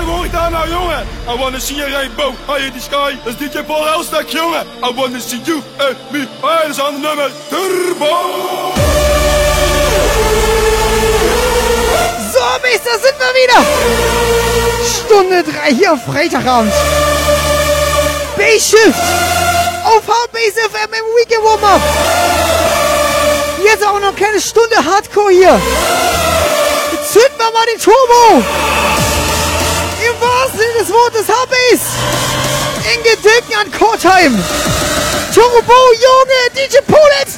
hoor ik daar nou, jongen? I wanna see a rainbow high in the sky. Dat is DJ Paul Elstak, jongen. I wanna see you and me. Hey, dat is aan het nummer Turbo. So, Mist, da sind wir wieder. Stunde 3 hier auf Freitagabend. B-Shift auf HBase FM im Weekend Warm-Up. Jetzt auch noch eine kleine Stunde Hardcore hier. Zünden wir mal den Turbo. Im wahrsten Sinne des Wortes HBase. In Gedenken an Kortheim. Turbo, Junge, DJ Poletz.